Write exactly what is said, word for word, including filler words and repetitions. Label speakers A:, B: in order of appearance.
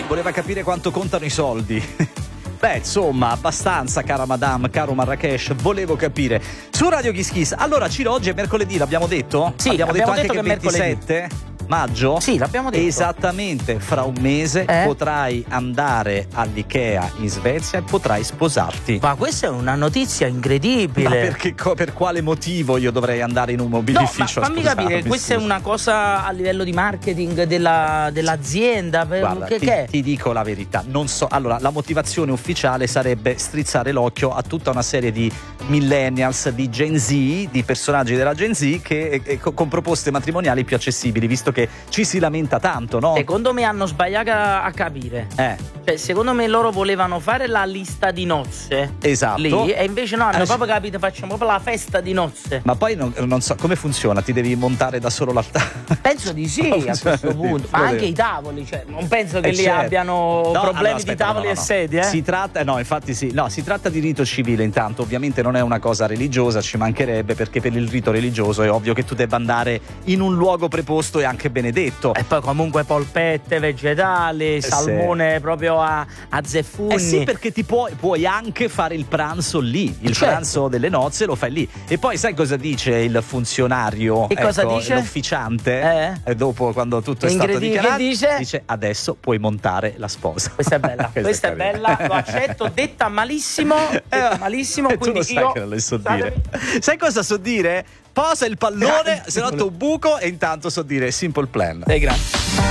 A: voleva capire quanto contano i soldi. Beh, insomma, abbastanza, cara Madame, caro Marrakesh, volevo capire. Su Radio Kiss Kiss, allora Ciro, oggi è mercoledì, l'abbiamo detto?
B: Sì,
A: abbiamo,
B: abbiamo
A: detto
B: detto
A: anche
B: che
A: che
B: è
A: ventisette maggio?
B: Sì, l'abbiamo detto.
A: Esattamente, fra un mese
B: Eh?
A: potrai andare all'Ikea in Svezia e potrai sposarti.
B: Ma questa è una notizia incredibile.
A: Ma perché, co- per quale motivo io dovrei andare in un
B: No, ma
A: mobilificio a
B: fammi
A: sposarmi?
B: capire, questa è
A: Scusa.
B: una cosa a livello di marketing della, dell'azienda? Per-
A: Guarda,
B: che,
A: ti,
B: che è?
A: ti dico la verità, non so. Allora, la motivazione ufficiale sarebbe strizzare l'occhio a tutta una serie di millennials, di Gen Z, di personaggi della Gen Z che eh, co- con proposte matrimoniali più accessibili, visto che ci si lamenta tanto, no?
B: Secondo me hanno sbagliato a, a capire.
A: Eh,
B: Cioè, secondo me loro volevano fare la lista di nozze
A: esatto.
B: lì, e invece no, hanno
A: Eh,
B: proprio capito, facciamo proprio la festa di nozze.
A: Ma poi non, non so come funziona, ti devi montare da solo l'altare.
B: Penso di sì, a questo punto. Ma anche i tavoli, cioè, non penso che
A: Eh,
B: lì
A: certo.
B: abbiano
A: No,
B: problemi
A: allora,
B: di
A: aspetta,
B: tavoli
A: no, no,
B: e
A: no.
B: sedie, eh?
A: Si tratta, no, infatti sì, no, si tratta di rito civile intanto, ovviamente non è una cosa religiosa, ci mancherebbe, perché per il rito religioso è ovvio che tu debba andare in un luogo preposto e anche benedetto.
B: E poi comunque polpette vegetali,
A: sì.
B: salmone proprio a, a zeffugni.
A: Eh sì, perché ti puoi, puoi anche fare il pranzo lì, il
B: Certo.
A: pranzo delle nozze lo fai lì. E poi sai cosa dice il funzionario?
B: Che cosa
A: ecco,
B: dice?
A: L'ufficiante,
B: Eh?
A: E dopo quando tutto è stato
B: Incredibile,
A: dichiarato,
B: che dice?
A: dice adesso puoi montare la sposa.
B: Questa è bella, questa, è
A: carina.
B: bella, lo accetto, detta malissimo, detta
A: Eh,
B: malissimo,
A: e tu
B: quindi
A: lo sai
B: io
A: che non le so
B: scusatemi.
A: dire. Sai cosa so dire? Posa il pallone,
B: Grande.
A: se no tu buco, e intanto so dire simple plan.
B: Sei grande.